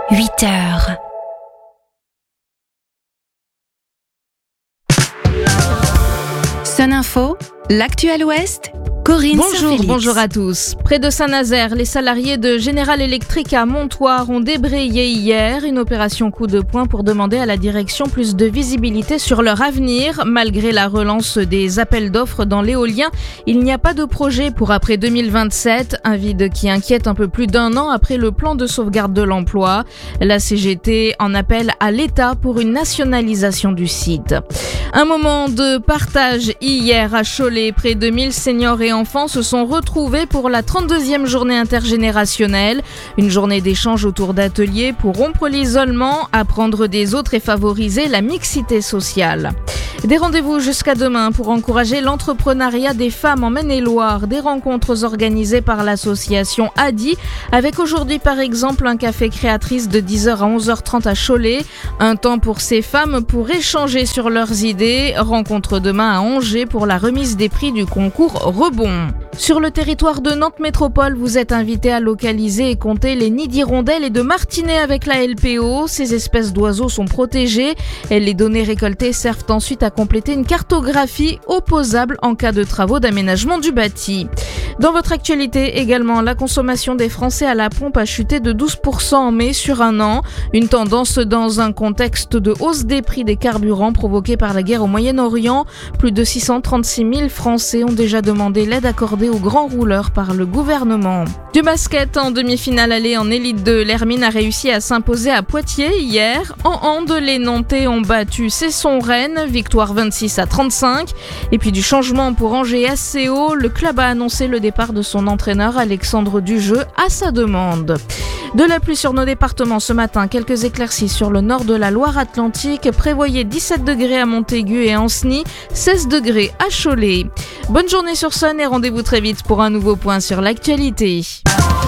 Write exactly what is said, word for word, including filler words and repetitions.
huit heures. Sun Info, l'actu à l'Ouest, Corinne Bonjour, Saint-Félix. bonjour à tous. Près de Saint-Nazaire, les salariés de General Electric à Montoire ont débrayé hier une opération coup de poing pour demander à la direction plus de visibilité sur leur avenir. Malgré la relance des appels d'offres dans l'éolien, il n'y a pas de projet pour après deux mille vingt-sept, un vide qui inquiète un peu plus d'un an après le plan de sauvegarde de l'emploi. La C G T en appelle à l'État pour une nationalisation du site. Un moment de partage hier à Cholet. Près de mille seniors et enfants se sont retrouvés pour la trente-deuxième journée intergénérationnelle. Une journée d'échange autour d'ateliers pour rompre l'isolement, apprendre des autres et favoriser la mixité sociale. Des rendez-vous jusqu'à demain pour encourager l'entrepreneuriat des femmes en Maine-et-Loire. Des rencontres organisées par l'association A D I, avec aujourd'hui par exemple un café créatrice de dix heures à onze heures trente à Cholet. Un temps pour ces femmes pour échanger sur leurs idées. Rencontre demain à Angers pour la remise des prix du concours Rebond. Sur le territoire de Nantes Métropole, vous êtes invité à localiser et compter les nids d'hirondelles et de martinets avec la L P O. Ces espèces d'oiseaux sont protégées et les données récoltées servent ensuite à compléter une cartographie opposable en cas de travaux d'aménagement du bâti. Dans votre actualité également, la consommation des Français à la pompe a chuté de douze pour cent en mai sur un an. Une tendance dans un contexte de hausse des prix des carburants provoquée par la guerre au Moyen-Orient. Plus de six cent trente-six mille Français ont déjà demandé l'aide accordée aux grands rouleurs par le gouvernement. Du basket en demi-finale allée en élite deux, l'Hermine a réussi à s'imposer à Poitiers hier. En hand, les Nantais ont battu Cesson-Rennes, victoire vingt-six à trente-cinq. Et puis du changement pour Angers S C O, le club a annoncé le départ de son entraîneur Alexandre Dujeu à sa demande. De la pluie sur nos départements ce matin, quelques éclaircies sur le nord de la Loire-Atlantique. Prévoyez dix-sept degrés à Montaigu et Ancenis, seize degrés à Cholet. Bonne journée sur Sun et rendez-vous très vite pour un nouveau point sur l'actualité.